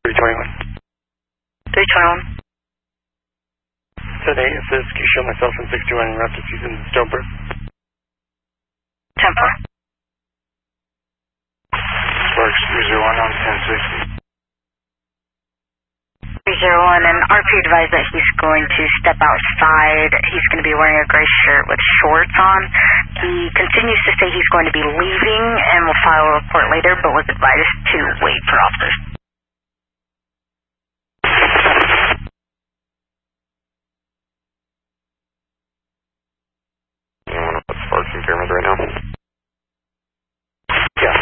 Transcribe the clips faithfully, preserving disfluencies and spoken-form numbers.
three twenty-one. three twenty-one. Today, assist, can you show myself in sixty-one and route to Susan Stonebrook? ten four. Sparks three zero one on ten sixty. three zero one, and R P advised that he's going to step outside. He's going to be wearing a gray shirt with shorts on. He continues to say he's going to be leaving and will file a report later, but was advised to wait for officers. You want to put Sparks in cameras right now? Yeah.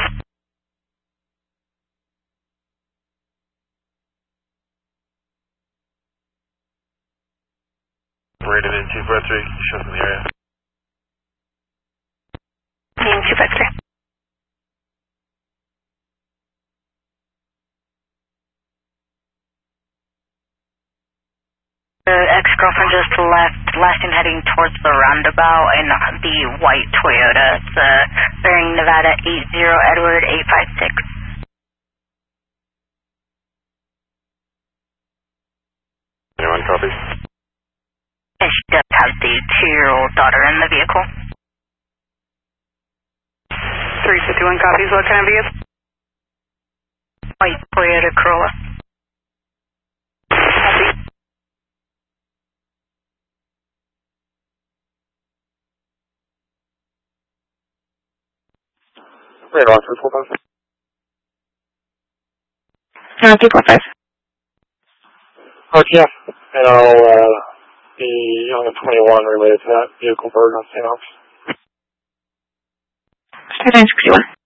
Rated in two five three, show us in the area. In two five three. The ex-girlfriend just left, last time heading towards the roundabout in the white Toyota. It's uh, bearing Nevada eight zero Edward eight five six. Anyone copies? And she does have the two-year-old daughter in the vehicle. three fifty-one copies. What kind of vehicle? White Toyota Corolla. Copy. Radar on four five. No, two four five. Oh, yeah. And I'll uh, be on the twenty-one related to that vehicle burn on Saint Ops. nine sixty-one.